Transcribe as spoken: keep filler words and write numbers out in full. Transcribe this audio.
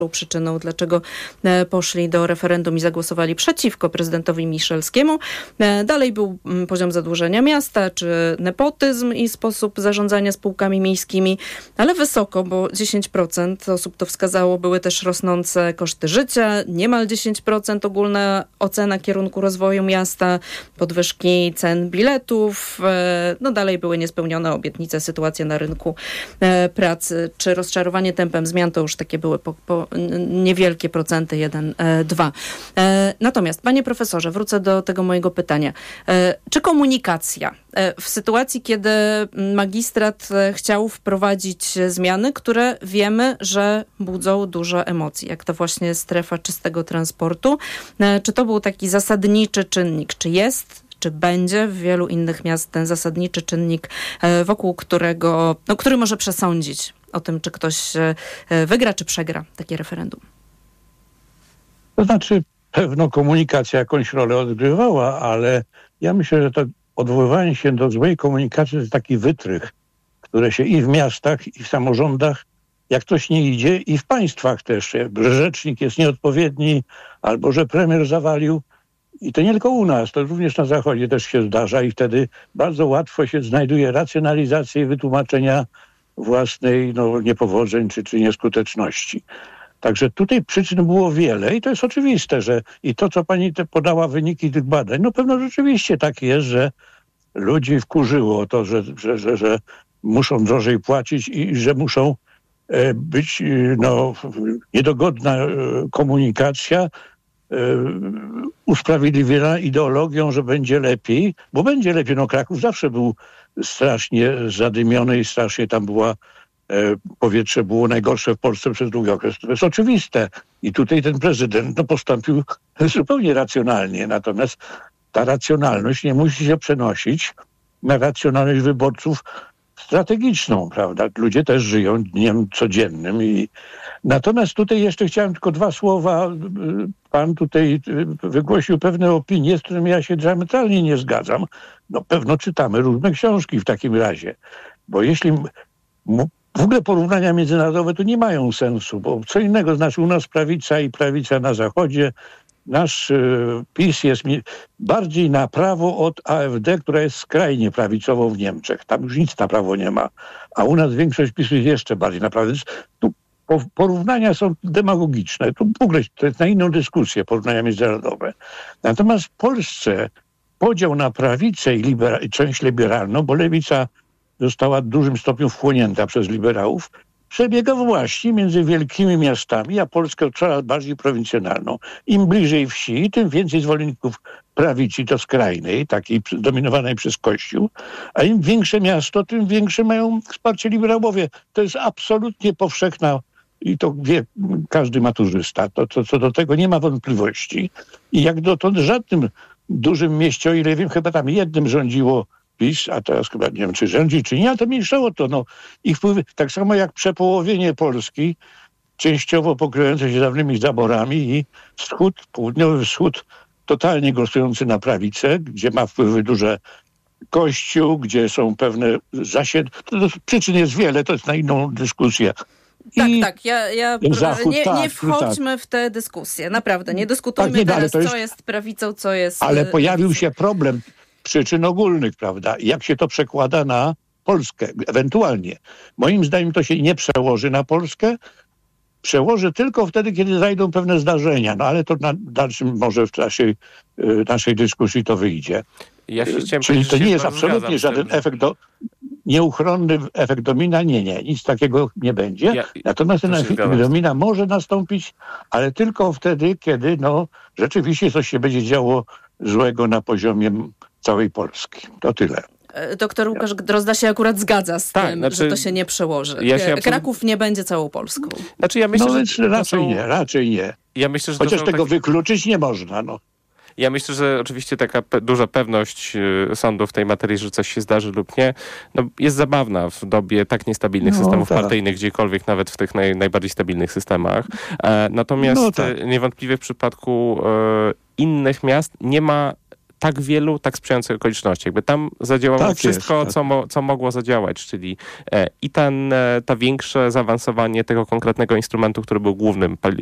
przyczyną, dlaczego poszli do referendum i zagłosowali przeciwko prezydentowi Miszalskiemu. Dalej był poziom zadłużenia miasta, czy nepotyzm i sposób zarządzania spółkami miejskimi, ale wysoko, bo dziesięć procent osób to wskazało, były też rosnące koszty życia, niemal dziesięć procent ogólna ocena kierunku rozwoju miasta, podwyżki cen biletów, no dalej były niespełnione obietnice, sytuacja na rynku pracy, czy rozczarowanie tempem zmian, to już takie były po, po niewielkie procenty, jeden, dwa. Natomiast, panie profesorze, wrócę do tego mojego pytania. Czy komunikacja w sytuacji, kiedy magistrat chciał wprowadzić zmiany, które wiemy, że budzą dużo emocji, jak to właśnie strefa czystego transportu, czy to był taki zasadniczy czynnik? Czy jest, czy będzie w wielu innych miast ten zasadniczy czynnik, wokół którego, no, który może przesądzić o tym, czy ktoś wygra, czy przegra takie referendum? To znaczy, pewno komunikacja jakąś rolę odgrywała, ale ja myślę, że to odwoływanie się do złej komunikacji to jest taki wytrych, które się i w miastach, i w samorządach, jak coś nie idzie, i w państwach też, że rzecznik jest nieodpowiedni, albo że premier zawalił. I to nie tylko u nas, to również na Zachodzie też się zdarza i wtedy bardzo łatwo się znajduje racjonalizację i wytłumaczenia własnej no, niepowodzeń czy, czy nieskuteczności. Także tutaj przyczyn było wiele i to jest oczywiste, że i to, co pani te podała wyniki tych badań, no pewno rzeczywiście tak jest, że ludzi wkurzyło to, że, że, że, że muszą drożej płacić i że muszą e, być no, niedogodna e, komunikacja, usprawiedliwiona ideologią, że będzie lepiej, bo będzie lepiej. No Kraków zawsze był strasznie zadymiony i strasznie tam była, e, powietrze było najgorsze w Polsce przez długi okres. To jest oczywiste. I tutaj ten prezydent no, postąpił zupełnie racjonalnie. Natomiast ta racjonalność nie musi się przenosić na racjonalność wyborców strategiczną, prawda? Ludzie też żyją dniem codziennym. I... Natomiast tutaj jeszcze chciałem tylko dwa słowa. Pan tutaj wygłosił pewne opinie, z którymi ja się diametralnie nie zgadzam. No pewno czytamy różne książki w takim razie. Bo jeśli w ogóle porównania międzynarodowe tu nie mają sensu, bo co innego znaczy u nas prawica i prawica na Zachodzie. Nasz y, PiS jest mi bardziej na prawo od A F D, która jest skrajnie prawicową w Niemczech. Tam już nic na prawo nie ma. A u nas większość PiSu jest jeszcze bardziej na prawo. Więc tu po, porównania są demagogiczne. Tu w ogóle to jest na inną dyskusję, porównania międzynarodowe. Natomiast w Polsce podział na prawicę i, libera- i część liberalną, bo lewica została w dużym stopniu wchłonięta przez liberałów, przebiega właśnie między wielkimi miastami, a Polskę coraz bardziej prowincjonalną. Im bliżej wsi, tym więcej zwolenników prawicy, to skrajnej, takiej dominowanej przez Kościół, a im większe miasto, tym większe mają wsparcie liberałowie. To jest absolutnie powszechna i to wie każdy maturzysta. To, to, co do tego nie ma wątpliwości. I jak dotąd w żadnym dużym mieście, o ile wiem, chyba tam jednym rządziło PiS, a teraz chyba nie wiem, czy rządzi, czy nie, ale to mniejszało to. No. Ich wpływy, tak samo jak przepołowienie Polski, częściowo pokryjące się dawnymi zaborami i wschód, południowy wschód, totalnie głosujący na prawicę, gdzie ma wpływy duże Kościół, gdzie są pewne zasied... To, to przyczyn jest wiele, to jest na inną dyskusję. Tak, I tak. Ja, ja Zachód, nie, tak, nie wchodźmy tak. w tę dyskusję. Naprawdę. Nie dyskutujmy tak, nie, teraz, to jest... co jest prawicą, co jest... Ale pojawił lewicą. się problem przyczyn ogólnych, prawda? Jak się to przekłada na Polskę, ewentualnie. Moim zdaniem to się nie przełoży na Polskę. Przełoży tylko wtedy, kiedy zajdą pewne zdarzenia. No ale to na dalszym może w naszej, naszej dyskusji to wyjdzie. Ja się chciałem Czyli to nie jest bardzo absolutnie żaden tym, efekt do, nieuchronny efekt domina. Nie, nie. Nic takiego nie będzie. Ja, Natomiast ten efekt domina może nastąpić, ale tylko wtedy, kiedy no, rzeczywiście coś się będzie działo złego na poziomie całej Polski. To tyle. Doktor Łukasz Drozda się akurat zgadza z tak, tym, znaczy, że to się nie przełoży. Ja się Kraków absolut... nie będzie całą Polską. Znaczy ja myślę, no, że raczej są... nie, raczej nie. Ja myślę, że Chociaż tego taki... wykluczyć nie można. No. Ja myślę, że oczywiście taka pe- duża pewność y, sądu w tej materii, że coś się zdarzy lub nie, no, jest zabawna w dobie tak niestabilnych no, systemów tak. partyjnych, gdziekolwiek, nawet w tych naj, najbardziej stabilnych systemach. E, natomiast no, tak. niewątpliwie w przypadku e, innych miast nie ma tak wielu, tak sprzyjających okoliczności. Jakby tam zadziałało tak wszystko, jest, tak. co, mo, co mogło zadziałać, czyli e, i ten, e, ta większe zaawansowanie tego konkretnego instrumentu, który był głównym